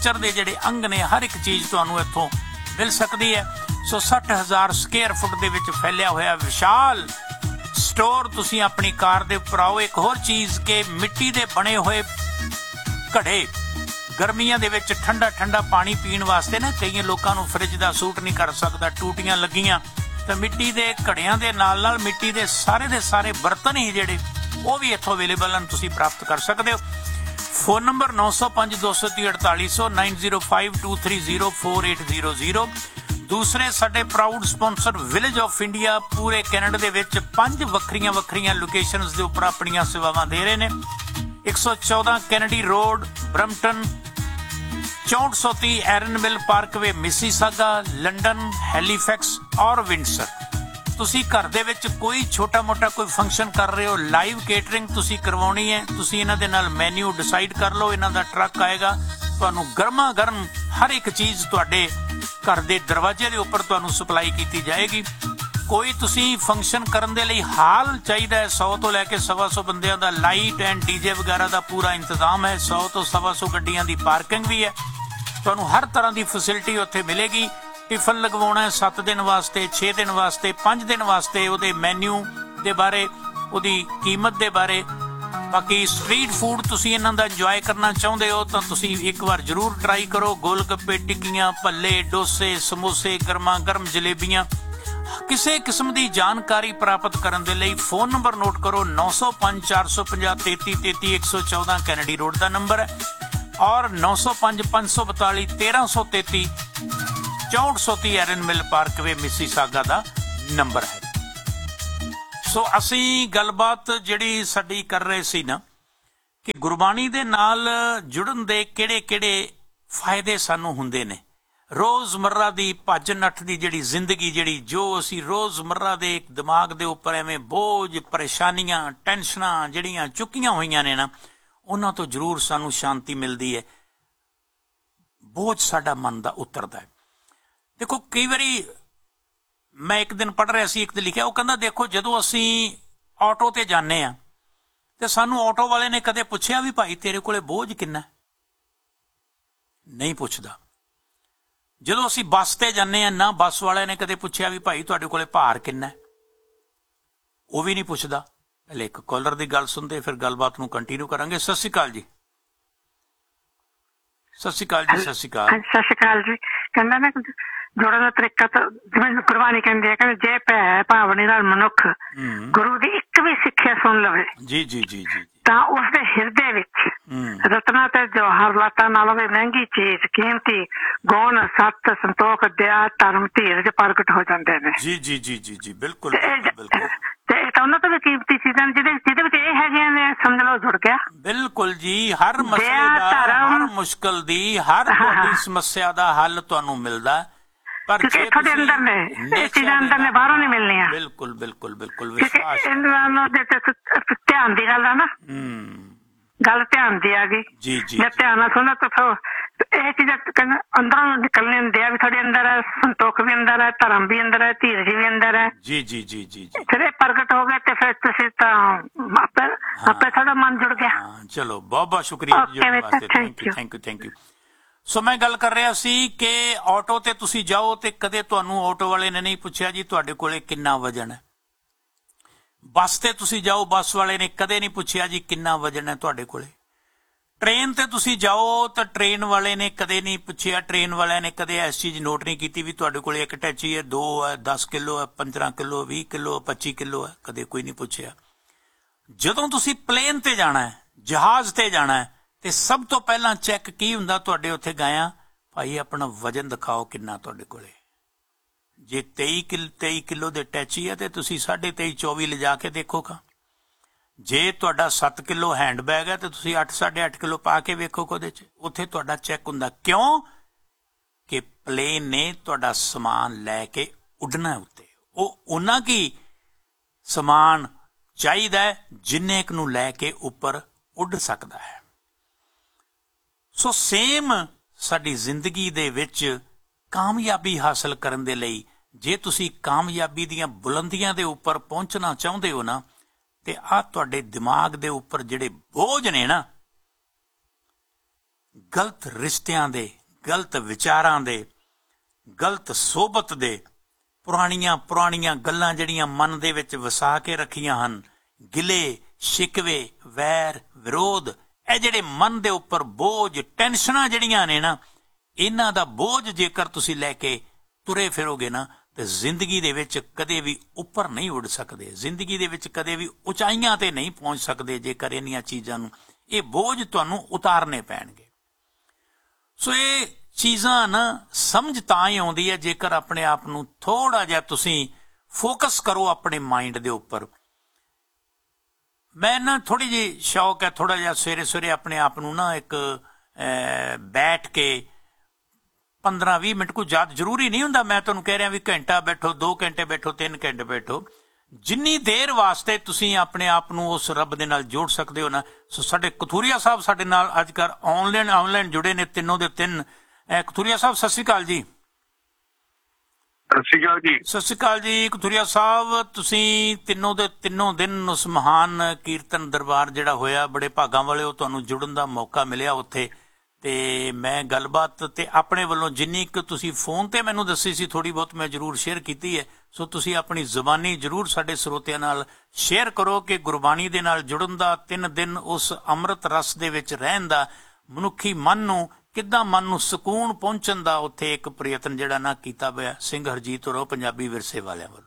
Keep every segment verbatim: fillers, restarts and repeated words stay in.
Furniture के जिहड़े अंग ने हर एक चीज़ तुहानूं इत्थों मिल सकती है। सो सठ हज़ार स्केयर फुट दे विच फैलिया होया विशाल स्टोर तुसी अपनी कार दे उपर आओ। एक होर चीज़ के मिट्टी दे बने हुए घड़े गर्मियां दे विच ठंडा ठंडा पानी पीण वास्ते ना कई लोकां नूं फ्रिज दा सूट नहीं कर सकदा, टूटियां लगियां, तो मिट्टी दे घड़ियां दे नाल नाल मिट्टी दे सारे दे सारे बर्तन ही जिहड़े वो भी इत्थों अवेलेबल हैं, तुसी प्राप्त कर सकते हो। फोन नंबर नौ सौ पाँच दो सौ तीह अड़ताली सौ nine zero five to three zero four eight zero zero. दूसरे साडे proud sponsor village of India पूरे कैनेडा दे विच पंज वक्रियां वक्रियां लोकेशनस दे उपर अपनियां सेवावां दे रहे ने। एक सौ चौदह कैनेडी रोड ब्रम्पटन, चौंठ सौ तीह एरन मिल पार्कवे मिसीसागा, लंडन, हैलीफैक्स और विंडसर। तुसी घर दे विच कोई छोटा मोटा कोई फंक्शन कर रहे हो, लाइव केटरिंग तुसी करवाउणी है, तुसी इन्हां दे नाल मैन्यू डिसाइड कर लो। इन्हां दा ट्रक आएगा, तुहानूं गर्मा गर्म हर एक चीज़ तुहाडे घर दे दरवाजे दे उपर तुहानूं सप्लाई कीती जाएगी। कोई तुसी फंक्शन करन दे लई हाल चाहिदा है, सौ तो लैके सवा सौ बंदियां दा, लाइट एंड डीजे वगैरह दा पूरा इंतजाम है, सौ तो सवा सौ गड्डियां दी पार्किंग भी है, तुहानूं हर तरह की फैसिलिटी उत्थे मिलेगी। टिफन लगवाउणा है सत्त दिन वास्ते, छे दिन वास्ते, पांच दिन वास्ते, उहदे मैन्यू दे बारे, उहदी कीमत दे बारे। बाकी स्ट्रीट फूड तुसी इन्हां दा इंजॉय करना चाहुंदे हो तां तुसी एक बार जरूर ट्राई करो। गोल गप्पे, टिक्कियां, भल्ले, डोसे, समोसे, गर्मा गर्म जलेबियां। किसी किस्म की जानकारी प्राप्त करने के लिए फोन नंबर नोट करो नौ सौ पाँच चार सौ पचास तेती तेती एक सौ चौदह कैनेडी रोड का नंबर है, और नौ सौ पाँच पाँच सौ बताली तेरह सौ तेती चौंठ सौ तीह एरन मिल पार्कवे मिसीसागा का नंबर है। सो असी गलबात जिहड़ी साडी कर रहे सी ना कि गुरबाणी दे नाल जुड़न दे किहड़े किहड़े फायदे सानू हुंदे ने। रोज़मर्रा दी भज नठ दी जिहड़ी जिंदगी जिहड़ी जो असी रोज़मर्रा दे दिमाग दे उपर एवें बोझ परेशानियां टेंशनां जिहड़ियां चुकियां होईयां ने ना, उन्हां तो जरूर सानू शांति मिलदी है, बोझ साडा मन दा उतरदा है। देखो कई बारी मैं एक दिन पढ़ रहा सी, एक दिन लिखिया, वो कहंदा देखो जदों असी ऑटो ते जाने आ ते सानू ऑटो वाले ने कदे पुछया भी भाई तेरे कोले बोझ किन्ना? नहीं पुछदा। जदों असी बस ते जाने आ ना बस वाले ने कदे पुछया भी भाई तुहाडे कोले भार किन्ना है? वो भी नहीं पुछदा। पहले एक कॉलर की गल सुनते फिर गलबात नूं कंटिन्यू करांगे। सत श्री अकाल जी। सत श्री अकाल जी। सत श्री अकाल। सत श्री अकाल जी। कहंदा ना जोड़न का तरीका तो जिवें गुरबाणी कहंदी है, कहंदे जे भै भावनी नाल मनुख गुरु दी एक भी सिੱਖਿਆ सुन लवे जी जी जी जी तां उसदे हिरदे विच रत्ना ते जवाहर लाता नालों भी महंगी चीज कीमती गुण सत संतोख दया धर्म धीरज प्रगट हो जाते हैं। जी जी जी जी जी बिल्कुल बिल्कुल। ते तां उन्हां तो भी कीमती चीज़ां जिहदे जिहदे विच इह हैगियां ने समझ लो जुड़ गया। बिल्कुल जी, हर मसले दा हर मुश्किल दी हर तुहाडी समस्या दा हल तुहानूं मिलदा है, पर जे तुहाडे अंदर ने इह चीज़ां अंदर ने बाहरों नहीं मिलनियां। बिल्कुल बिल्कुल बिल्कुल विश्वास इन्हां दे ते ध्यान दी गल है ना, गल ध्यान दी आ गई जी जी। जे ध्यान नाल सुनो तो फिर यह चीज़ां अंदरों निकलने दया भी थोड़े अंदर है, संतोख भी अंदर है, धर्म भी अंदर है, धीरज भी अंदर है। जी जी जी जी जी। फिर प्रगट हो गए तो फिर तुसीं तां आपे आपे थोड़ा मन जुड़ गया। चलो बहुत बहुत शुक्रिया जी। Thank you thank you thank you. सो मैं गल कर रहा सी कि ऑटो ते तुसी जाओ ते कदे तुहानूं ऑटो वाले ने नहीं पुछया जी तुहाडे कोले किन्ना वजन है। बस ते तुसी जाओ बस वाले ने कदे नहीं पुछया जी किन्ना वजन है तुहाडे कोले। ट्रेन ते तुसी जाओ तो ट्रेन वाले ने कदे नहीं पुछया, ट्रेन वाले ने कदे इस चीज नोट नहीं की भी तुहाडे कोले एक टैची है, दो है, दस किलो है, पंद्रह किलो, भी किलो, पच्ची किलो है, कदे कोई नहीं पुछया। जदों तुसी प्लेन ते जाना है, जहाज ते जाना है, ते सब तो पहला चैक की हुंदा तुहाडे उत्थे गया भाई अपना वजन दिखाओ किन्ना तुहाडे कोले। जे तेई किलो तेई किलो दे टैची है तो तुसी साढ़े तेई चौबी ले जाके देखोगा। जे तुहाडा सत्त किलो हैंड बैग है तो तुसी अठ साढ़े अठ किलो पा के वेखो ओहदे च, उत्थे तुहाडा चैक हुंदा। क्यों कि प्लेन ने तुहाडा समान लैके उड़ना उत्ते, ओह उन्ना की समान चाहिदा है जिन्ने क नूं लैके उपर उड़ सकदा है। सो सेम साडी जिंदगी दे विच कामयाबी हासिल करन दे लई जे तुसी कामयाबी दीयां बुलंदियां दे उपर पहुंचना चाहुंदे हो ना, ते आ तुहाडे दिमाग दे उपर जिहड़े बोझ ने ना, ਗਲਤ ਰਿਸ਼ਤਿਆਂ ਦੇ, ਗਲਤ ਵਿਚਾਰਾਂ ਦੇ, ਗਲਤ ਸੋਬਤ ਦੇ, ਪੁਰਾਣੀਆਂ ਪੁਰਾਣੀਆਂ ਗੱਲਾਂ ਜਿਹੜੀਆਂ ਮਨ ਦੇ ਵਿੱਚ ਵਸਾ ਕੇ ਰੱਖੀਆਂ ਹਨ, ਗਿਲੇ ਸ਼ਿਕਵੇ, ਵੈਰ ਵਿਰੋਧ, ਇਹ ਜਿਹੜੇ ਮਨ ਦੇ ਉੱਪਰ ਬੋਝ, ਟੈਨਸ਼ਨਾਂ ਜਿਹੜੀਆਂ ਨੇ ਨਾ, ਇਹਨਾਂ ਦਾ ਬੋਝ ਜੇਕਰ ਤੁਸੀਂ ਲੈ ਕੇ ਤੁਰੇ ਫਿਰੋਗੇ ਨਾ ਤੇ ਜ਼ਿੰਦਗੀ ਦੇ ਵਿੱਚ ਕਦੇ ਵੀ ਉੱਪਰ ਨਹੀਂ ਉੱਡ ਸਕਦੇ, ਜ਼ਿੰਦਗੀ ਦੇ ਵਿੱਚ ਕਦੇ ਵੀ ਉਚਾਈਆਂ ਤੇ ਨਹੀਂ ਪਹੁੰਚ ਸਕਦੇ ਜੇਕਰ ਇੰਨੀਆਂ ਚੀਜ਼ਾਂ ਨੂੰ, ਇਹ ਬੋਝ ਤੁਹਾਨੂੰ ਉਤਾਰਨੇ ਪੈਣਗੇ। ਸੋ ਇਹ ਚੀਜ਼ਾਂ ਨਾ ਸਮਝ ਤਾਂ ਹੀ ਆਉਂਦੀ ਹੈ ਜੇਕਰ ਆਪਣੇ ਆਪ ਨੂੰ ਥੋੜਾ ਜਿਹਾ ਤੁਸੀਂ ਫੋਕਸ ਕਰੋ ਆਪਣੇ ਮਾਈਂਡ ਦੇ ਉੱਪਰ। ਮੈਂ ਨਾ ਥੋੜੀ ਜਿਹੀ ਸ਼ੌਕ ਹੈ ਥੋੜਾ ਜਿਹਾ ਸਵੇਰੇ ਸਵੇਰੇ ਆਪਣੇ ਆਪ ਨੂੰ ਨਾ ਇੱਕ ਬੈਠ ਕੇ ਪੰਦਰਾਂ ਵੀਹ ਮਿੰਟ ਕੋਈ ਜ਼ਿਆਦਾ ਜ਼ਰੂਰੀ ਨਹੀਂ ਹੁੰਦਾ, ਮੈਂ ਤੁਹਾਨੂੰ ਕਹਿ ਰਿਹਾ ਵੀ ਘੰਟਾ ਬੈਠੋ, ਦੋ ਘੰਟੇ ਬੈਠੋ, ਤਿੰਨ ਘੰਟੇ ਬੈਠੋ, ਜਿੰਨੀ ਦੇਰ ਵਾਸਤੇ ਤੁਸੀਂ ਆਪਣੇ ਆਪ ਨੂੰ ਉਸ ਰੱਬ ਦੇ ਨਾਲ ਜੋੜ ਸਕਦੇ ਹੋ ਨਾ। ਸੋ ਸਾਡੇ ਕਥੂਰੀਆ ਸਾਹਿਬ ਸਾਡੇ ਨਾਲ ਅੱਜ ਕੱਲ੍ਹ ਆਨਲਾਈਨ ਆਨਲਾਈਨ ਜੁੜੇ ਨੇ, ਤਿੰਨੋਂ ਦੇ ਤਿੰਨ। ਕਥੂਰੀਆ ਸਾਹਿਬ ਸਤਿ ਸ਼੍ਰੀ ਅਕਾਲ ਜੀ। ਸਤਿ ਸ਼੍ਰੀ ਅਕਾਲ ਜੀ। ਸਤਿ ਸ਼੍ਰੀ ਅਕਾਲ ਜੀ ਕਥੂਰੀਆ ਸਾਹਿਬ, ਤੁਸੀਂ ਤਿੰਨੋਂ ਦੇ ਤਿੰਨੋਂ ਦਿਨ ਉਸ ਮਹਾਨ ਕੀਰਤਨ ਦਰਬਾਰ ਜਿਹੜਾ ਹੋਇਆ, ਬੜੇ ਭਾਗਾਂ ਵਾਲੇ ਹੋ, ਤੁਹਾਨੂੰ ਜੁੜਨ ਦਾ ਮੌਕਾ ਮਿਲਿਆ ਉੱਥੇ। ਤੇ ਮੈਂ ਗੱਲਬਾਤ ਤੇ ਆਪਣੇ ਵੱਲੋਂ ਜਿੰਨੀ ਕੁ ਤੁਸੀਂ ਫੋਨ ਤੇ ਮੈਨੂੰ ਦੱਸੀ ਸੀ ਥੋੜੀ ਬਹੁਤ ਮੈਂ ਜ਼ਰੂਰ ਸ਼ੇਅਰ ਕੀਤੀ ਹੈ। ਸੋ ਤੁਸੀਂ ਆਪਣੀ ਜ਼ੁਬਾਨੀ ਜ਼ਰੂਰ ਸਾਡੇ ਸਰੋਤਿਆਂ ਨਾਲ ਸ਼ੇਅਰ ਕਰੋ ਕਿ ਗੁਰਬਾਣੀ ਦੇ ਨਾਲ ਜੁੜਨ ਦਾ, ਤਿੰਨ ਦਿਨ ਉਸ ਅੰਮ੍ਰਿਤ ਰਸ ਦੇ ਵਿੱਚ ਰਹਿਣ ਦਾ, ਮਨੁੱਖੀ ਮਨ ਨੂੰ ਕਿੱਦਾਂ, ਮਨ ਨੂੰ ਸਕੂਨ ਪਹੁੰਚਣ ਦਾ ਉੱਥੇ ਇੱਕ ਪ੍ਰਯਤਨ ਜਿਹੜਾ ਨਾ ਕੀਤਾ ਹੋਇਆ ਸਿੰਘ ਹਰਜੀਤ ਔਰ ਪੰਜਾਬੀ ਵਿਰਸੇ ਵਾਲਿਆਂ ਵੱਲੋਂ।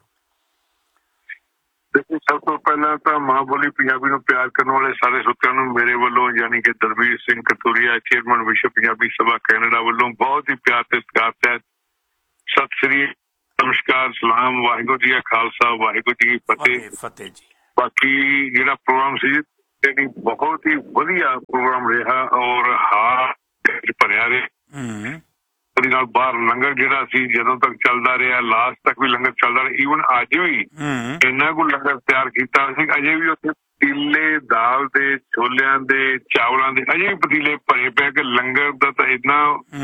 ਦੇਖੋ, ਸਭ ਤੋਂ ਪਹਿਲਾਂ ਤਾਂ ਮਾਂ ਬੋਲੀ ਪੰਜਾਬੀ ਨੂੰ ਪਿਆਰ ਕਰਨ ਵਾਲੇ ਸਾਰੇ ਸਰੋਤਿਆਂ ਨੂੰ ਮੇਰੇ ਵੱਲੋਂ, ਯਾਨੀ ਕਿ ਦਰਬੀਰ ਸਿੰਘ ਕਥੂਰੀਆ, ਚੇਅਰਮੈਨ ਵਿਸ਼ਵ ਪੰਜਾਬੀ ਸਭਾ ਕੈਨੇਡਾ ਵੱਲੋਂ ਬਹੁਤ ਹੀ ਪਿਆਰ ਤੇ ਸਤਿਕਾਰ ਤਹਿਤ ਸਤਿ ਸ੍ਰੀ ਨਮਸਕਾਰ, ਸਲਾਮ, ਵਾਹਿਗੁਰੂ ਜੀ ਕਾ ਖਾਲਸਾ, ਵਾਹਿਗੁਰੂ ਜੀ ਕੀ ਫਤਿਹ। ਫਤਿਹ ਜੀ। ਬਾਕੀ ਜਿਹੜਾ ਪ੍ਰੋਗਰਾਮ ਸੀ ਜੀ ਬਹੁਤ ਹੀ ਵਧੀਆ ਪ੍ਰੋਗਰਾਮ ਰਿਹਾ ਔਰ ਹਾਰ ਭਰਿਆ ਰਿਹਾ। ਉਹਦੇ ਨਾਲ ਬਾਹਰ ਲੰਗਰ ਜਿਹੜਾ ਸੀ ਜਦੋਂ ਤੱਕ ਚੱਲਦਾ ਰਿਹਾ, ਲਾਸਟ ਤੱਕ ਵੀ ਲੰਗਰ ਚੱਲਦਾ ਰਿਹਾ। ਈਵਨ ਅੱਜ ਵੀ ਇੰਨਾ ਕੁ ਲੰਗਰ ਤਿਆਰ ਕੀਤਾ ਸੀ, ਅਜੇ ਵੀ ਉੱਥੇ ਪਤੀਲੇ ਦਾਲ ਦੇ, ਛੋਲਿਆਂ ਦੇ, ਚਾਵਲਾਂ ਦੇ ਅਜੇ ਵੀ ਪਤੀਲੇ ਭਰੇ ਪਏ ਕਿ ਲੰਗਰ ਦਾ ਤਾਂ ਇੰਨਾ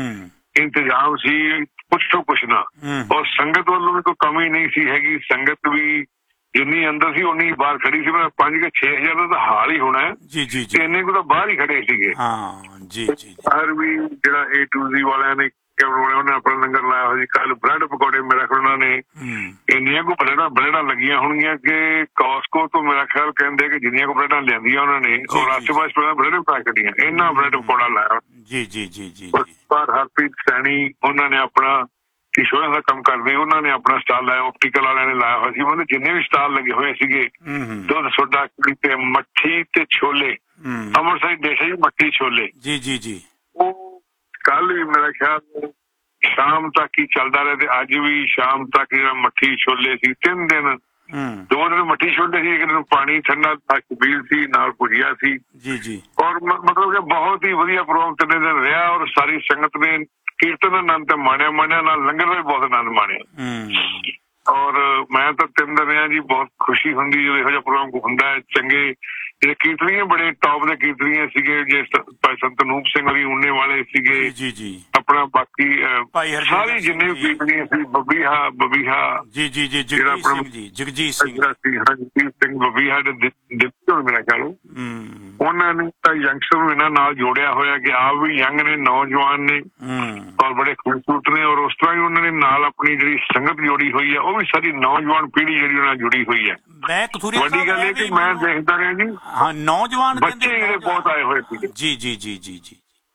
ਇੰਤਜ਼ਾਮ ਸੀ ਪੁੱਛੋ ਕੁਛ ਨਾ। ਔਰ ਸੰਗਤ ਵੱਲੋਂ ਵੀ ਕੋਈ ਕਮੀ ਨਹੀਂ ਸੀ ਹੈਗੀ। ਸੰਗਤ ਵੀ ਜਿੰਨੀ ਅੰਦਰ ਸੀ ਉਨੀ ਬਾਹਰ ਖੜੀ ਸੀ। ਪੰਜ ਕੇ ਛੇ ਹਜ਼ਾਰ ਦਾ ਤਾਂ ਹਾਲ ਹੀ ਹੋਣਾ ਜੀ ਜੀ ਜੀ। ਇੰਨੇ ਕੁ ਤਾਂ ਬਾਹਰ ਹੀ ਖੜੇ ਸੀਗੇ। ਹਾਂ ਜੀ ਜੀ। ਬਾਹਰ ਵੀ ਜਿਹੜਾ ਏ ਟੂ ਜ਼ੀ ਵਾਲਿਆਂ ਨੇ ਉਹਨੇ ਆਪਣਾ ਲੰਗਰ ਲਾਇਆ ਹੋਇਆ ਸੀ। ਕੱਲ ਬ੍ਰੈਡ ਪਕੌੜੇ ਮੇਰਾ ਖਿਆਲ ਉਹਨਾਂ ਨੇ ਇੰਨੀਆਂ ਕੁ ਬਲੇਡਾਂ ਬਲੇਡਾਂ ਲੱਗੀਆਂ ਹੋਣਗੀਆਂ ਕਿ ਕਾਸਕੋ ਤੋਂ ਮੇਰਾ ਖਿਆਲ ਕਹਿੰਦੇ ਕਿ ਜਿੰਨੀਆਂ ਕੁ ਬਲੇਡਾਂ ਲਿਆਂਦੀਆਂ ਉਹਨਾਂ ਨੇ ਉਹ ਰਾਸ਼ਟਰ ਬਾਸ ਬਲੇਡ ਪਾ ਕੱਢੀਆਂ, ਇੰਨਾ ਬ੍ਰੈਡ ਪਕੌੜਾ ਲਾਇਆ ਜੀ ਜੀ ਜੀ ਜੀ। ਪਰ ਹਰਪ੍ਰੀਤ ਸੈਣੀ ਉਹਨਾਂ ਨੇ ਆਪਣਾ ਇੰਸ਼ੋਰੈਂਸ ਦਾ ਕੰਮ ਕਰਦੇ, ਉਹਨਾਂ ਨੇ ਆਪਣਾ ਸਟਾਲ ਲਾਇਆ, ਆਪਟੀਕਲ ਵਾਲਿਆਂ ਨੇ ਲਾਇਆ ਹੋਇਆ ਸੀ। ਉਹਨੇ ਜਿੰਨੇ ਵੀ ਸਟਾਲ ਲੱਗੇ ਹੋਏ ਸੀਗੇ, ਦੁੱਧ ਸੋਡਾ ਤੇ ਮੱਠੀ ਤੇ ਛੋਲੇ, ਅੰਮ੍ਰਿਤਸਰ ਦੇਸ਼ ਜੀ ਮੱਠੀ ਛੋਲੇ ਜੀ ਜੀ ਜੀ। ਉਹ ਕੱਲ ਵੀ ਮੇਰਾ ਖਿਆਲ ਸ਼ਾਮ ਤੱਕ ਹੀ ਚੱਲਦਾ ਰਿਹਾ ਤੇ ਅੱਜ ਵੀ ਸ਼ਾਮ ਤੱਕ ਜਿਹੜਾ ਮੱਠੀ ਛੋਲੇ ਸੀ। ਤਿੰਨ ਦਿਨ, ਦੋ ਦਿਨ ਮੱਠੀ ਛੋਲੇ ਸੀ, ਇੱਕ ਦਿਨ ਪਾਣੀ ਠੰਡਾ ਛਬੀਲ ਸੀ, ਨਾਲ ਭੁਜੀਆ ਸੀ ਜੀ ਜੀ। ਔਰ ਮਤਲਬ ਕਿ ਬਹੁਤ ਹੀ ਵਧੀਆ ਪ੍ਰੋਗਰਾਮ ਤਿੰਨ ਦਿਨ ਰਿਹਾ ਔਰ ਸਾਰੀ ਸੰਗਤ ਨੇ ਕੀਰਤਨ ਦਾ ਆਨੰਦ ਤਾਂ ਮਾਣਿਆ ਮਾਣਿਆ ਨਾਲ ਲੰਗਰ ਦਾ ਵੀ ਬਹੁਤ ਆਨੰਦ ਮਾਣਿਆ। ਔਰ ਮੈਂ ਤਾਂ ਤਿੰਨ ਦਿਨ ਰਿਹਾ ਜੀ, ਬਹੁਤ ਖੁਸ਼ੀ ਹੁੰਦੀ ਜਦੋਂ ਇਹੋ ਜਿਹਾ ਪ੍ਰੋਗਰਾਮ ਹੁੰਦਾ ਹੈ। ਚੰਗੇ ਜਿਹੜੇ ਕੀਰਤਨੀਏ ਬੜੇ ਟੌਪ ਦੇ ਕੀਰਤਨੀਏ ਸੀਗੇ, ਜੇ ਭਾਈ ਸੰਤ ਅਨੂਪ ਸਿੰਘ ਹੋਰੀ ਉਨੇ ਵਾਲੇ ਸੀਗੇ ਜੀ ਜੀ। ਆਪਣਾ ਬਾਕੀ ਸਾਰੇ ਜਿੰਨੇ ਵੀ ਕੀਰਤਨੀਏ ਸੀ, ਬੱਬੀਹਾ ਬੱਬੀਹਾ ਜੀ ਜੀ ਜੀ, ਜਿਹੜਾ ਆਪਣਾ ਜਗਜੀਤ ਸਿੰਘ ਸੀ, ਜਗਜੀਤ ਸਿੰਘ ਬੱਬੀਹਾ ਦਿੱਤੀ ਮੇਰਾ ਖਿਆਲ ਉਹਨਾਂ ਨੇ ਤਾਂ ਯੰਗਸਟਰ ਨੂੰ ਇਹਨਾਂ ਨਾਲ ਜੋੜਿਆ ਹੋਇਆ ਕਿ ਆਪ ਵੀ ਯੰਗ ਨੇ, ਨੌਜਵਾਨ ਨੇ ਔਰ ਬੜੇ ਖੂਬਸੂਰਤ ਨੇ। ਔਰ ਉਸ ਤਰ੍ਹਾਂ ਹੀ ਉਹਨਾਂ ਨੇ ਨਾਲ ਆਪਣੀ ਜਿਹੜੀ ਸੰਗਤ ਜੋੜੀ ਹੋਈ ਹੈ, ਉਹ ਵੀ ਸਾਰੀ ਨੌਜਵਾਨ ਪੀੜ੍ਹੀ ਜਿਹੜੀ ਉਹਨਾਂ ਨਾਲ ਜੁੜੀ ਹੋਈ ਹੈ। ਵੱਡੀ ਗੱਲ ਇਹ ਕਿ ਮੈਂ ਦੇਖਦਾ ਰਿਹਾ ਜੀ, ਹਾਂ ਨੌਜਵਾਨ ਬੱਚੇ ਜਿਹੜੇ ਬਹੁਤ ਆਏ ਹੋਏ ਸੀ ਜੀ ਜੀ ਜੀ ਜੀ ਜੀ,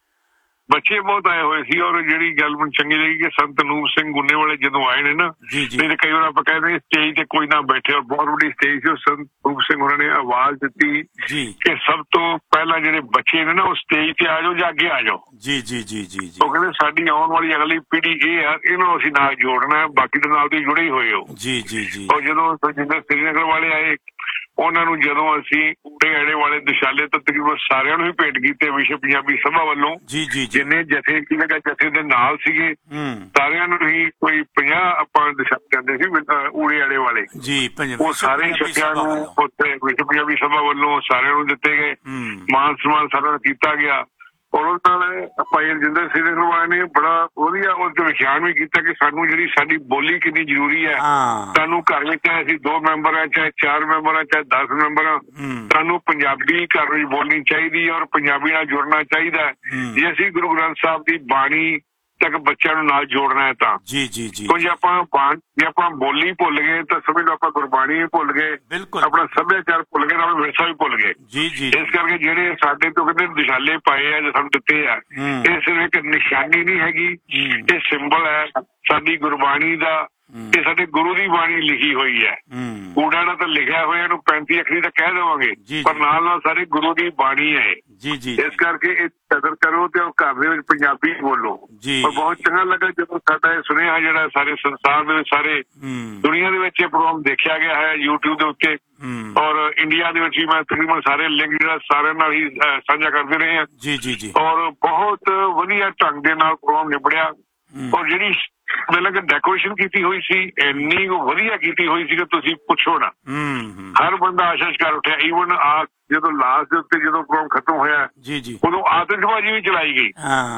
ਬੱਚੇ ਬਹੁਤ ਆਏ ਹੋਏ ਸੀ। ਔਰ ਜਿਹੜੀ ਗੱਲ ਮੈਨੂੰ ਚੰਗੀ ਲੱਗੀ ਕਿ ਸੰਤ ਅਨੂਪ ਸਿੰਘ ਗੁੰਨੇ ਵਾਲੇ ਜਦੋਂ ਆਏ ਨੇ ਨਾ, ਨਹੀਂ ਕਈ ਵਾਰ ਆਪਾਂ ਕਹਿੰਦੇ ਸਟੇਜ ਤੇ ਕੋਈ ਨਾ ਬੈਠੇ, ਔਰ ਬਹੁਤ ਵੱਡੀ ਸਟੇਜ ਸੀ। ਸੰਤ ਅਨੂਪ ਸਿੰਘ ਉਹਨਾਂ ਨੇ ਆਵਾਜ਼ ਦਿੱਤੀ ਕਿ ਸਭ ਤੋਂ ਪਹਿਲਾਂ ਜਿਹੜੇ ਬੱਚੇ ਨੇ ਨਾ ਉਹ ਸਟੇਜ ਤੇ ਆ ਜਾਓ ਜਾਂ ਅੱਗੇ ਆ ਜਾਓ ਜੀ ਜੀ ਜੀ ਜੀ। ਉਹ ਕਹਿੰਦੇ ਸਾਡੀ ਆਉਣ ਵਾਲੀ ਅਗਲੀ ਪੀੜ੍ਹੀ ਇਹ ਆ, ਇਹਨੂੰ ਅਸੀਂ ਨਾਲ ਜੋੜਨਾ, ਬਾਕੀ ਦੇ ਨਾਲ ਤੁਸੀਂ ਜੁੜੇ ਹੀ ਹੋਏ ਹੋ ਜੀ ਜੀ ਜੀ। ਔਰ ਜਦੋਂ ਜਿੱਦਾਂ ਸ੍ਰੀਨਗਰ ਵਾਲੇ ਆਏ, ਉਹਨਾਂ ਨੂੰ ਜਦੋਂ ਅਸੀਂ ਊੜੇ ਆੜੇ ਵਾਲੇ ਦਿਸ਼ਾਲੇ ਤਾਂ ਤਕਰੀਬਨ ਸਾਰਿਆਂ ਨੂੰ ਹੀ ਭੇਟ ਕੀਤੇ ਵਿਸ਼ਵ ਪੰਜਾਬੀ ਸਭਾ ਵੱਲੋਂ ਜੀ ਜੀ। ਜਿੰਨੇ ਜਥੇ ਕੀ ਲਗਾ ਜਥੇ ਦੇ ਨਾਲ ਸੀਗੇ ਸਾਰਿਆਂ ਨੂੰ ਹੀ ਕੋਈ ਪੰਜਾਹ ਆਪਾਂ ਦਿਸ਼ਾਲੇ ਕਹਿੰਦੇ ਸੀ ਊੜੇ ਆੜੇ ਵਾਲੇ ਜੀ, ਉਹ ਸਾਰੇ ਛੱਕਿਆਂ ਨੂੰ ਉੱਥੇ ਵਿਸ਼ਵ ਪੰਜਾਬੀ ਸਭਾ ਵੱਲੋਂ ਸਾਰਿਆਂ ਨੂੰ ਦਿੱਤੇ ਗਏ। ਮਾਨ ਸਨਮਾਨ ਸਾਰਿਆਂ ਨੂੰ ਕੀਤਾ ਗਿਆ। ਉਹਨਾਂ ਨਾਲ ਭਾਈ ਰਜਿੰਦਰ ਸਿੰਘ ਵਾਲੇ ਨੇ ਬੜਾ ਵਧੀਆ ਉਹ ਤੇ ਵਿਖਿਆਨ ਵੀ ਕੀਤਾ ਕਿ ਸਾਨੂੰ ਜਿਹੜੀ ਸਾਡੀ ਬੋਲੀ ਕਿੰਨੀ ਜ਼ਰੂਰੀ ਹੈ। ਸਾਨੂੰ ਘਰ ਵਿੱਚ ਚਾਹੇ ਅਸੀਂ ਦੋ ਮੈਂਬਰ ਆ, ਚਾਹੇ ਚਾਰ ਮੈਂਬਰ ਆ, ਚਾਹੇ ਦਸ ਮੈਂਬਰ ਆ, ਸਾਨੂੰ ਪੰਜਾਬੀ ਘਰ ਵਿੱਚ ਬੋਲਣੀ ਚਾਹੀਦੀ ਹੈ ਔਰ ਪੰਜਾਬੀ ਨਾਲ ਜੁੜਨਾ ਚਾਹੀਦਾ। ਜੇ ਅਸੀਂ ਗੁਰੂ ਗ੍ਰੰਥ ਸਾਹਿਬ ਦੀ ਬਾਣੀ ਤੱਕ ਬੱਚਿਆਂ ਨੂੰ ਨਾਲ ਜੋੜਨਾ ਹੈ ਤਾਂ ਜੀ ਜੀ ਜੀ ਜੇ ਆਪਾਂ ਜੇ ਆਪਾਂ ਬੋਲੀ ਭੁੱਲ ਗਏ ਤਾਂ ਸਮਝ ਲਓ ਆਪਾਂ ਗੁਰਬਾਣੀ ਵੀ ਭੁੱਲ ਗਏ, ਆਪਣਾ ਸੱਭਿਆਚਾਰ ਭੁੱਲ ਗਏ, ਆਪਣਾ ਵਿਰਸਾ ਵੀ ਭੁੱਲ ਗਏ। ਜੀ ਜੀ ਇਸ ਕਰਕੇ ਜਿਹੜੇ ਸਾਡੇ ਤੋਂ ਕਹਿੰਦੇ ਦਿਸ਼ਾਲੇ ਪਾਏ ਆ ਜੋ ਸਾਨੂੰ ਦਿੱਤੇ ਆ, ਇਹ ਸਿਰਫ ਇੱਕ ਨਿਸ਼ਾਨੀ ਨਹੀਂ ਹੈਗੀ, ਇਹ ਸਿੰਬਲ ਹੈ ਸਾਡੀ ਗੁਰਬਾਣੀ ਦਾ। ਇਹ ਸਾਡੇ ਗੁਰੂ ਦੀ ਬਾਣੀ ਲਿਖੀ ਹੋਈ ਹੈ। ਕੂੜਾ ਨਾਲ ਤਾਂ ਲਿਖਿਆ ਹੋਇਆ ਇਹਨੂੰ ਪੈਂਤੀ ਅੱਖਰੀ ਤਾਂ ਕਹਿ ਦੇਵਾਂਗੇ, ਪਰ ਨਾਲ ਨਾਲ ਸਾਰੇ ਗੁਰੂ ਦੀ ਬਾਣੀ ਹੈ। ਜੀ ਜੀ ਇਸ ਕਰਕੇ ਇਹ ਕਦਰ ਕਰੋ ਤੇ ਘਰ ਦੇ ਵਿੱਚ ਪੰਜਾਬੀ ਬੋਲੋ। ਪਰ ਬਹੁਤ ਚੰਗਾ ਲੱਗਾ ਜਦੋਂ ਸਾਡਾ ਇਹ ਸੁਨੇਹਾ ਜਿਹੜਾ ਸਾਰੇ ਸੰਸਾਰ ਦੇ ਵਿੱਚ ਸਾਰੇ ਦੁਨੀਆ ਦੇ ਵਿੱਚ ਇਹ ਪ੍ਰੋਗਰਾਮ ਦੇਖਿਆ ਗਿਆ ਹੈ ਯੂਟਿਊਬ ਦੇ ਉੱਤੇ, ਔਰ ਇੰਡੀਆ ਦੇ ਵਿੱਚ ਵੀ ਮੈਂ ਤਕਰੀਬਨ ਸਾਰੇ ਲਿੰਕ ਜਿਹੜਾ ਸਾਰਿਆਂ ਨਾਲ ਹੀ ਸਾਂਝਾ ਕਰਦੇ ਰਹੇ ਹਾਂ। ਜੀ ਜੀ ਜੀ ਔਰ ਬਹੁਤ ਵਧੀਆ ਢੰਗ ਦੇ ਨਾਲ ਪ੍ਰੋਗਰਾਮ ਨਿਬੜਿਆ। ਔਰ ਜਿਹੜੀ ਮੈਨੂੰ ਲੱਗਾ ਡੈਕੋਰੇਸ਼ਨ ਕੀਤੀ ਹੋਈ ਸੀ ਇੰਨੀ ਵਧੀਆ ਕੀਤੀ ਹੋਈ ਸੀ ਕਿ ਤੁਸੀਂ ਪੁੱਛੋ ਨਾ, ਹਰ ਬੰਦਾ ਆਸ਼ੀਸ਼ ਕਰ ਉੱਠਿਆ। ਈਵਨ ਆ ਜਦੋਂ ਲਾਸਟ ਦੇ ਉੱਤੇ ਜਦੋਂ ਪ੍ਰੋਗਰਾਮ ਖਤਮ ਹੋਇਆ ਜੀ ਜੀ ਉਦੋਂ ਆਤਿਸ਼ਬਾਜ਼ੀ ਵੀ ਚਲਾਈ ਗਈ।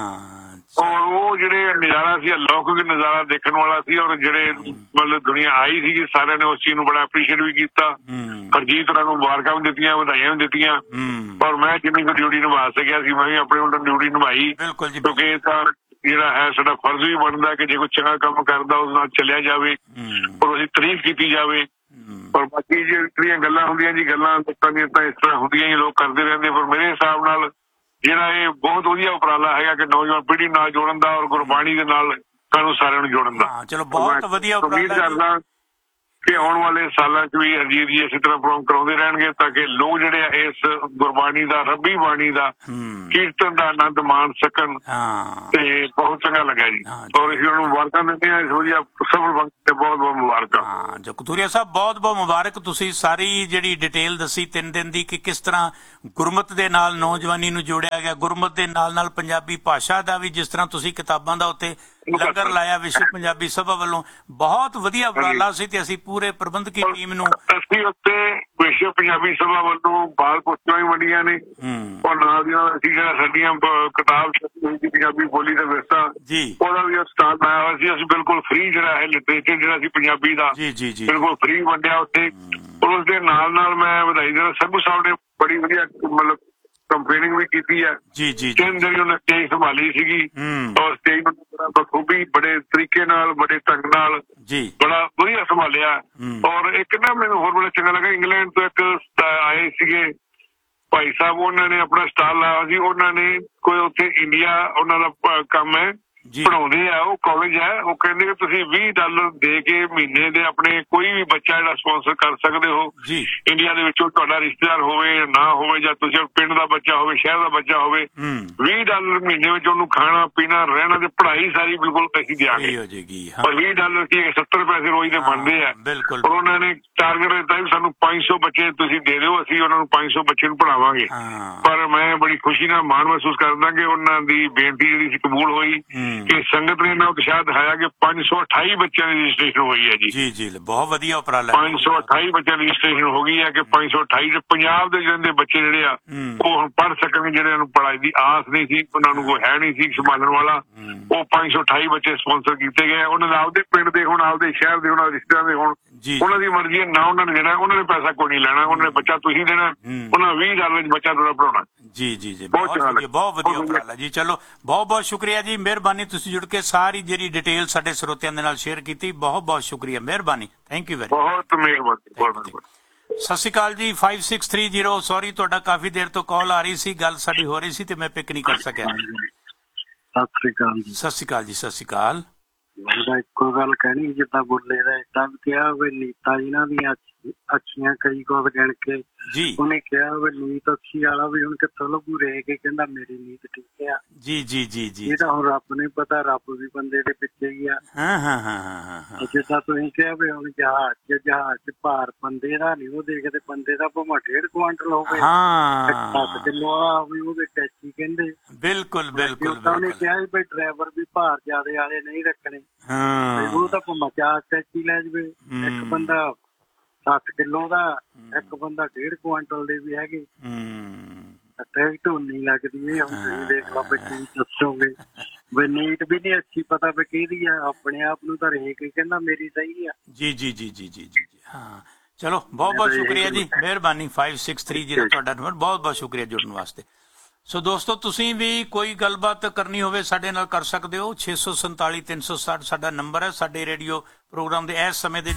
ਔਰ ਉਹ ਜਿਹੜੇ ਨਜ਼ਾਰਾ ਸੀ ਅਲੌਕਿਕ ਨਜ਼ਾਰਾ ਦੇਖਣ ਵਾਲਾ ਸੀ। ਔਰ ਜਿਹੜੇ ਮਤਲਬ ਦੁਨੀਆ ਆਈ ਸੀ ਸਾਰਿਆਂ ਨੇ ਉਸ ਚੀਜ਼ ਨੂੰ ਬੜਾ ਐਪਰੀਸ਼ੀਏਟ ਵੀ ਕੀਤਾ। ਹਰਜੀਤ ਹੋਰਾਂ ਨੂੰ ਮੁਬਾਰਕਾਂ ਵੀ ਦਿੱਤੀਆਂ, ਵਧਾਈਆਂ ਵੀ ਦਿੱਤੀਆਂ। ਔਰ ਮੈਂ ਜਿੰਨੀ ਕੁ ਡਿਊਟੀ ਨਿਭਾ ਸਕਿਆ ਸੀ ਮੈਂ ਵੀ ਆਪਣੇ ਵੱਲੋਂ ਡਿਊਟੀ ਨਿਭਾਈ, ਕਿਉਂਕਿ ਇਹ ਤਾਂ ਜਿਹੜਾ ਹੈ ਸਾਡਾ ਫਰਜ਼ ਵੀ ਬਣਦਾ ਕਿ ਜੇ ਕੋਈ ਚੰਗਾ ਕੰਮ ਕਰਦਾ ਉਸ ਨਾਲ ਚੱਲਿਆ ਜਾਵੇ ਔਰ ਉਹਦੀ ਤਾਰੀਫ ਕੀਤੀ ਜਾਵੇ। ਪਰ ਬਾਕੀ ਜਿਹੜੀਆਂ ਗੱਲਾਂ ਹੁੰਦੀਆਂ ਜੀ ਗੱਲਾਂ ਲੋਕਾਂ ਦੀਆਂ ਤਾਂ ਇਸ ਤਰ੍ਹਾਂ ਹੁੰਦੀਆਂ ਹੀ, ਲੋਕ ਕਰਦੇ ਰਹਿੰਦੇ। ਪਰ ਮੇਰੇ ਹਿਸਾਬ ਨਾਲ ਜਿਹੜਾ ਇਹ ਬਹੁਤ ਵਧੀਆ ਉਪਰਾਲਾ ਹੈਗਾ ਕਿ ਨੌਜਵਾਨ ਪੀੜ੍ਹੀ ਨਾਲ ਜੋੜਨ ਦਾ ਔਰ ਗੁਰਬਾਣੀ ਦੇ ਨਾਲ ਸਾਨੂੰ ਸਾਰਿਆਂ ਨੂੰ ਜੋੜਨ ਦਾ। ਚਲੋ ਬਹੁਤ ਵਧੀਆ ਉਮੀਦ ਕਰਦਾ ਕਿ ਆਉਣ ਵਾਲੇ ਸਾਲਾਂ 'ਚ ਵੀ ਹਰਜੀਤ ਜੀ ਇਸੇ ਤਰ੍ਹਾਂ ਪ੍ਰੋਗਰਾਮ ਕਰਾਉਂਦੇ ਰਹਿਣਗੇ ਤਾਂ ਕਿ ਲੋਕ ਜਿਹੜੇ ਆ ਇਸ ਗੁਰਬਾਣੀ ਦਾ ਰੱਬੀ ਬਾਣੀ ਦਾ ਕੀਰਤਨ ਦਾ ਆਨੰਦ ਮਾਣ ਸਕਣ। ਤੇ ਬਹੁਤ ਚੰਗਾ ਲੱਗਾ ਜੀ ਔਰ ਅਸੀਂ ਉਹਨੂੰ ਮੁਬਾਰਕਾਂ ਦਿੰਦੇ ਹਾਂ ਇਸ ਵਧੀਆ ਸਫਲ ਵਕਤ ਤੇ ਬਹੁਤ ਬਹੁਤ ਮੁਬਾਰਕਾਂ। ਹਾਂ ਜੋ ਕਤੂਰੀਆ ਸਾਹਿਬ ਬਹੁਤ ਬਹੁਤ ਮੁਬਾਰਕ। ਤੁਸੀਂ ਸਾਰੀ ਜਿਹੜੀ ਡਿਟੇਲ ਦੱਸੀ ਤਿੰਨ ਦਿਨ ਦੀ ਕਿ ਕਿਸ ਤਰ੍ਹਾਂ ਗੁਰਮਤ ਦੇ ਨਾਲ ਨੌਜਵਾਨੀ ਨੂੰ ਜੋੜਿਆ ਗਿਆ, ਗੁਰਮਤ ਦੇ ਨਾਲ ਨਾਲ ਪੰਜਾਬੀ ਭਾਸ਼ਾ ਦਾ ਵੀ ਜਿਸ ਤਰ੍ਹਾਂ ਤੁਸੀਂ ਕਿਤਾਬਾਂ ਦਾ ਉੱਤੇ ਲੰਗਰ ਲਾਇਆ ਵਿਸ਼ਵ ਪੰਜਾਬੀ ਸਭਾ ਵੱਲੋਂ, ਬਹੁਤ ਵਧੀਆ ਉਪਰਾਲਾ ਸੀ। ਤੇ ਅਸੀਂ ਪੂਰੇ ਪ੍ਰਬੰਧਕੀ ਟੀਮ ਨੂੰ ਅਸੀਂ ਉੱਤੇ ਵਿਸ਼ਵ ਪੰਜਾਬੀ ਸਭਾ ਵੱਲੋਂ ਬਾਲ ਪੁਸਤਕਾਂ ਵੀ ਵੰਡੀਆਂ ਨੇ ਔਰ ਨਾਲ ਦੀਆਂ ਅਸੀਂ ਜਿਹੜਾ ਸਾਡੀਆਂ ਕਿਤਾਬ ਪੰਜਾਬੀ ਬੋਲੀ ਦਾ ਵਿਰਸਾ ਉਹਦਾ ਵੀ ਸਟਾਲ ਲਾਇਆ ਹੋਇਆ ਸੀ। ਅਸੀਂ ਬਿਲਕੁਲ ਫ੍ਰੀ ਜਿਹੜਾ ਹੈ ਲਿਟਰੇਚਰ ਜਿਹੜਾ ਸੀ ਪੰਜਾਬੀ ਦਾ ਬਿਲਕੁੁਲ ਫ੍ਰੀ ਵੰਡਿਆ ਉੱਥੇ। ਔਰ ਉਸਦੇ ਨਾਲ ਨਾਲ ਮੈਂ ਵਧਾਈ ਦੇਣਾ ਸੰਧੂ ਸਾਹਿਬ ਨੇ ਬੜੀ ਵਧੀਆ ਮਤਲਬ ਕੰਪੇਨਿੰਗ ਵੀ ਕੀਤੀ ਹੈ। ਜੀ ਜੀ ਤਿੰਨ ਦਿਨ ਉਹਨੇ ਸਟੇਜ ਸੰਭਾਲੀ ਸੀਗੀ ਔਰ ਸਟੇਜ ਨੂੰ ਬੜਾ ਬਖੂਬੀ ਬੜੇ ਤਰੀਕੇ ਨਾਲ ਬੜੇ ਢੰਗ ਨਾਲ ਬੜਾ ਵਧੀਆ ਸੰਭਾਲਿਆ। ਔਰ ਇੱਕ ਨਾ ਮੈਨੂੰ ਹੋਰ ਬੜਾ ਚੰਗਾ ਲੱਗਾ, ਇੰਗਲੈਂਡ ਤੋਂ ਇੱਕ ਆਏ ਸੀਗੇ ਭਾਈ ਸਾਹਿਬ, ਉਹਨਾਂ ਨੇ ਆਪਣਾ ਸਟਾਲ ਲਾਇਆ ਸੀ। ਉਹਨਾਂ ਨੇ ਕੋਈ ਉੱਥੇ ਇੰਡੀਆ ਉਹਨਾਂ ਦਾ ਕੰਮ ਹੈ ਪੜ੍ਹਾਉਂਦੇ ਆ, ਉਹ ਕਾਲਜ ਹੈ। ਉਹ ਕਹਿੰਦੇ ਕਿ ਤੁਸੀਂ ਵੀਹ ਡਾਲਰ ਦੇ ਕੇ ਮਹੀਨੇ ਦੇ ਆਪਣੇ ਕੋਈ ਵੀ ਬੱਚਾ ਜਿਹੜਾ ਸਪਾਂਸਰ ਕਰ ਸਕਦੇ ਹੋ ਇੰਡੀਆ ਦੇ ਵਿੱਚੋਂ, ਤੁਹਾਡਾ ਰਿਸ਼ਤੇਦਾਰ ਹੋਵੇ ਨਾ ਹੋਵੇ ਜਾਂ ਤੁਸੀਂ ਪਿੰਡ ਦਾ ਬੱਚਾ ਹੋਵੇ ਸ਼ਹਿਰ ਦਾ ਬੱਚਾ ਹੋਵੇ, ਵੀਹ ਡਾਲਰ ਮਹੀਨੇ ਵਿੱਚ ਉਹਨੂੰ ਖਾਣਾ ਪੀਣਾ ਰਹਿਣਾ ਤੇ ਪੜ੍ਹਾਈ ਸਾਰੀ ਬਿਲਕੁਲ ਅਸੀਂ ਦਿਆਂਗੇ। ਪਰ ਵੀਹ ਡਾਲਰ ਕੀ ਸੱਤਰ ਪੈਸੇ ਰੋਜ਼ ਦੇ ਬਣਦੇ ਆ। ਪਰ ਉਹਨਾਂ ਨੇ ਟਾਰਗੇਟ ਦਿੱਤਾ ਵੀ ਸਾਨੂੰ ਪੰਜ ਸੌ ਬੱਚੇ ਤੁਸੀਂ ਦੇ ਦਿਓ, ਅਸੀਂ ਉਹਨਾਂ ਨੂੰ ਪੰਜ ਸੌ ਬੱਚੇ ਨੂੰ ਪੜ੍ਹਾਵਾਂਗੇ। ਪਰ ਮੈਂ ਬੜੀ ਖੁਸ਼ੀ ਨਾਲ ਮਾਣ ਮਹਿਸੂਸ ਕਰਦਾ ਕਿ ਉਹਨਾਂ ਦੀ ਬੇਨਤੀ ਜਿਹੜੀ ਸੀ ਕਬੂਲ ਹੋਈ ਕਿ ਸੰਗਤ ਨੇ ਨਾ ਉਤਸ਼ਾਹ ਦਿਖਾਇਆ ਕਿ ਪੰਜ ਸੌ ਅਠਾਈ ਬੱਚਿਆਂ ਦੀ ਰਜਿਸਟ੍ਰੇਸ਼ਨ ਹੋਈ ਹੈ ਜੀ। ਜੀ ਜੀ ਬਹੁਤ ਵਧੀਆ ਉਪਰਾਲਾ। ਪੰਜ ਸੌ ਅਠਾਈ ਬੱਚਿਆਂ ਦੀ ਰਜਿਸਟ੍ਰੇਸ਼ਨ ਹੋ ਗਈ ਹੈ ਕਿ ਪੰਜ ਸੌ ਅਠਾਈ ਪੰਜਾਬ ਦੇ ਜਿਹੜੇ ਬੱਚੇ ਜਿਹੜੇ ਆ ਉਹ ਹੁਣ ਪੜ੍ਹ ਸਕਣਗੇ, ਜਿਹੜਿਆਂ ਨੂੰ ਪੜ੍ਹਾਈ ਦੀ ਆਸ ਨਹੀਂ ਸੀ, ਉਹਨਾਂ ਨੂੰ ਕੋਈ ਹੈ ਨਹੀਂ ਸੀ ਸੰਭਾਲਣ ਵਾਲਾ, ਉਹ ਪੰਜ ਸੌ ਅਠਾਈ ਬੱਚੇ ਸਪਾਂਸਰ ਕੀਤੇ ਗਏ। ਉਹਨਾਂ ਦੇ ਆਪਦੇ ਪਿੰਡ ਦੇ ਹੋਣ, ਆਪਦੇ ਸ਼ਹਿਰ ਦੇ ਹੋਣ, ਰਿਸ਼ਤੇਦਾਰਾਂ ਦੇ ਹੋਣ, ਉਹਨਾਂ ਦੀ ਮਰਜ਼ੀ ਹੈ ਨਾ ਉਹਨਾਂ ਨੇ ਦੇਣਾ, ਉਹਨਾਂ ਨੇ ਪੈਸਾ ਕੋਈ ਨਹੀਂ ਲੈਣਾ, ਉਹਨਾਂ ਨੇ ਬੱਚਾ ਤੁਸੀਂ ਦੇਣਾ, ਉਹਨਾਂ ਵੀਹ ਡਾਲਰ ਚ ਬੱਚਾ ਤੁਹਾਡਾ ਪੜਾਉਣਾ। ਜੀ ਜੀ ਜੀ ਬਹੁਤ ਵਧੀਆ ਬਹੁਤ ਵਧੀਆ ਉਪਰਾਲਾ ਜੀ। ਚਲੋ ਬਹੁਤ ਬਹੁਤ ਸ਼ੁਕਰੀਆ ਜੀ, ਮਿਹਰਬਾਨੀ ਤੁਸੀਂ ਜੁੜ ਕੇ ਸਾਰੀ ਜਿਹੜੀ ਡਿਟੇਲ ਸਾਡੇ ਸਰੋਤਿਆਂ ਦੇ ਨਾਲ ਸ਼ੇਅਰ ਕੀਤੀ। ਬਹੁਤ ਬਹੁਤ ਸ਼ੁਕਰੀਆ, ਮਿਹਰਬਾਨੀ, ਥੈਂਕ ਯੂ ਵੈਰੀ ਬਹੁਤ ਮਿਹਰਬਾਨੀ ਬਹੁਤ। ਸਤਿ ਸ਼੍ਰੀ ਅਕਾਲ ਜੀ। Five six three zero sorry ਤੁਹਾਡਾ ਕਾਫੀ ਦੇਰ ਤੋਂ ਕਾਲ ਆ ਰਹੀ ਸੀ, ਗੱਲ ਸਾਡੀ ਹੋ ਰਹੀ ਸੀ ਤੇ ਮੈਂ ਪਿਕ ਨਹੀਂ ਕਰ ਸਕਿਆ। ਸਤਿ ਸ਼੍ਰੀ ਅਕਾਲ ਜੀ। ਸਤਿ ਸ਼੍ਰੀ ਅਕਾਲ ਜੀ। ਸਤਿ ਸ਼੍ਰੀ ਅਕਾਲ। ਮੈਂ ਇੱਕੋ ਗੱਲ ਕਹਿਣੀ, ਜਿੱਦਾਂ ਬੋਲੇ ਦਾ ਏਦਾਂ ਵੀ ਕਿਹਾ ਵੀ ਨੀਤਾ ਜਿਨ੍ਹਾਂ ਦੀਆਂ ਅੱਛੀਆਂ ਕਈ ਕੁਝ ਗਿਣ ਕੇ ਜੀ ਉਹਨੇ ਕਿਹਾ ਵੀ ਨੀਤ ਅੱਛੀ ਵਾਲਾ ਵੀ ਹੁਣ ਕਿੱਥੋਂ ਲੱਗੂ ਰਹਿ ਕੇ ਕਹਿੰਦਾ ਮੇਰੀ ਨੀਤ ਠੀਕ ਆ। ਜੀ ਜੀ ਜੀ ਜੀ ਇਹ ਤਾਂ ਹੁਣ ਰੱਬ ਨੇ ਪਤਾ, ਰੱਬ ਵੀ ਬੰਦੇ ਦੇ ਪਿੱਛੇ ਹੀ ਆ। ਹਾਂ ਹਾਂ ਹਾਂ ਹਾਂ ਹਾਂ ਜਿੱਦਾਂ ਤੁਸੀਂ ਕਿਹਾ ਵੀ ਹੁਣ ਜਹਾਜ਼ ਚ ਜਹਾਜ਼ ਚ ਭਾਰ ਬੰਦੇ ਦਾ ਨਹੀਂ ਉਹ ਦੇਖਦੇ, ਬੰਦੇ ਦਾ ਭਾਵੇਂ ਡੇਢ ਕੁਆਂਟਲ ਹੋਵੇ ਦਸ ਕਿਲੋ ਆ ਵੀ ਉਹਦੇ ਟੈਚੀ ਕਹਿੰਦੇ। ਬਿਲਕੁਲ ਬਿਲਕੁਲ ਉਹਨੇ ਕਿਹਾ ਵੀ ਡਰਾਈਵਰ ਵੀ ਭਾਰ ਜ਼ਿਆਦੇ ਵਾਲੇ ਨਹੀਂ ਰੱਖਣੇ, ਉਹ ਤਾਂ ਭਾਵੇਂ ਚਾਰ ਟੈਚੀ ਲੈ ਜਾਵੇ। ਇੱਕ ਬੰਦਾ ਸੱਠ ਕਿਲੋ ਦਾ, ਇੱਕ ਬੰਦਾ ਡੇਢ ਕੁਆਂਟਲ ਦੇ ਵੀ ਹੈਗੇ। ਟੈਕਟ ਉਨੀ ਲੱਗਦੀ ਹੈ। ਹੁਣ ਤੁਸੀਂ ਦੇਖ ਲਓ ਵੀ ਕੀ ਦੱਸੋਗੇ ਵੀ ਨੀਟ ਵੀ ਨਹੀਂ ਅੱਛੀ ਪਤਾ ਵੀ ਕਿਹਦੀ ਆ। ਆਪਣੇ ਆਪ ਨੂੰ ਤਾਂ ਹਰੇਕ ਹੀ ਕਹਿੰਦਾ ਮੇਰੀ ਸਹੀ ਆ। ਜੀ ਜੀ ਜੀ ਜੀ ਜੀ ਜੀ ਹਾਂ ਚਲੋ ਬਹੁਤ ਬਹੁਤ ਸ਼ੁਕਰੀਆ ਜੀ, ਮਿਹਰਬਾਨੀ। ਫਾਈਵ ਸਿਕਸ ਥ੍ਰੀ ਜ਼ੀਰੋ ਤੁਹਾਡਾ ਨੰਬਰ। ਬਹੁਤ ਬਹੁਤ ਸ਼ੁਕਰੀਆ ਜੁੜਨ ਵਾਸਤੇ। ਸੋ ਦੋਸਤੋ ਤੁਸੀਂ ਵੀ ਕੋਈ ਗੱਲਬਾਤ ਕਰਨੀ ਹੋਵੇ ਸਾਡੇ ਨਾਲ ਕਰ ਸਕਦੇ ਹੋ। ਛੇ ਸੌ ਸੰਤਾਲੀ ਤਿੰਨ ਸੌ ਸੱਠ ਸਾਡਾ ਨੰਬਰ ਹੈ। ਸਾਡੇ ਰੇਡੀਓ ਪ੍ਰੋਗਰਾਮ ਦੇ ਇਸ ਸਮੇਂ ਦੇ